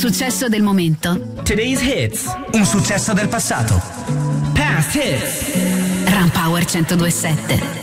successo del momento. Today's hits. Un successo del passato. Past hits. Ram Power 102.7.